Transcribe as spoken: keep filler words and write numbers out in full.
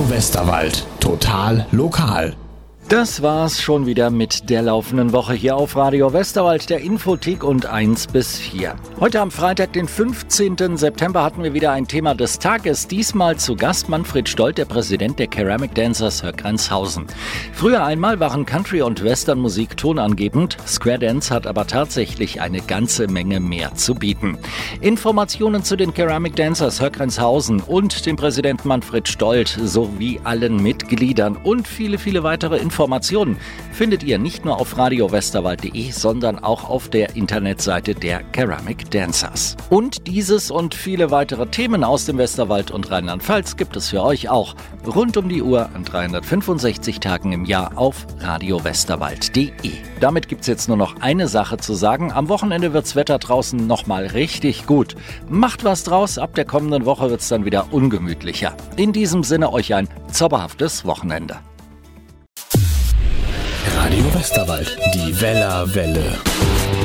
Westerwald. Total lokal. Das war's schon wieder mit der laufenden Woche hier auf Radio Westerwald, der Infothek und eins bis vier. Heute am Freitag, den fünfzehnten September, hatten wir wieder ein Thema des Tages. Diesmal zu Gast Manfred Stolt, der Präsident der Ceramic Dancers Höckreinshausen. Früher einmal waren Country- und Westernmusik tonangebend. Square Dance hat aber tatsächlich eine ganze Menge mehr zu bieten. Informationen zu den Ceramic Dancers Höckreinshausen und dem Präsidenten Manfred Stolt sowie allen Mitgliedern und viele, viele weitere Informationen Informationen findet ihr nicht nur auf radio westerwald punkt de, sondern auch auf der Internetseite der Ceramic Dancers. Und dieses und viele weitere Themen aus dem Westerwald und Rheinland-Pfalz gibt es für euch auch rund um die Uhr an dreihundertfünfundsechzig Tagen im Jahr auf radio westerwald punkt de. Damit gibt es jetzt nur noch eine Sache zu sagen. Am Wochenende wirds Wetter draußen nochmal richtig gut. Macht was draus, ab der kommenden Woche wird es dann wieder ungemütlicher. In diesem Sinne euch ein zauberhaftes Wochenende. Radio Westerwald, die Wellerwelle.